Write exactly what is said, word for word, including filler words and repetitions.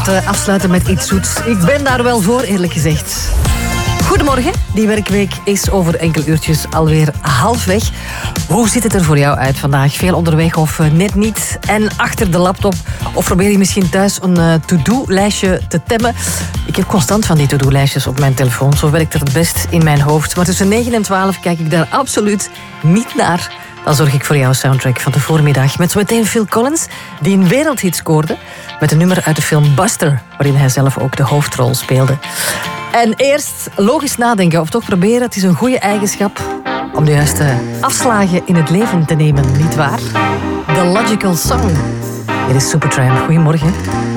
Afsluiten met iets zoets. Ik ben daar wel voor, eerlijk gezegd. Goedemorgen, die werkweek is over enkele uurtjes alweer halfweg. Hoe ziet het er voor jou uit vandaag? Veel onderweg of net niet? En achter de laptop? Of probeer je misschien thuis een uh, to-do-lijstje te temmen? Ik heb constant van die to-do-lijstjes op mijn telefoon. Zo werkt het het best in mijn hoofd. Maar tussen negen en twaalf kijk ik daar absoluut niet naar. Dan zorg ik voor jouw soundtrack van de voormiddag. Met zometeen Phil Collins, die een wereldhit scoorde. Met een nummer uit de film Buster, waarin hij zelf ook de hoofdrol speelde. En eerst logisch nadenken, of toch proberen. Het is een goede eigenschap om de juiste afslagen in het leven te nemen, nietwaar? The Logical Song. Dit is Supertramp. Goedemorgen.